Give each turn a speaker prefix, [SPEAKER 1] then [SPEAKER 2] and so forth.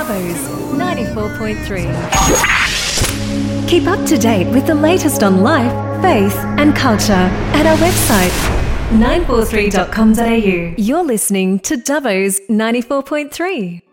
[SPEAKER 1] Dubbo's 94.3. Keep up to date with the latest on life, faith and culture at our website 943.com.au. You're listening to Dubbo's 94.3.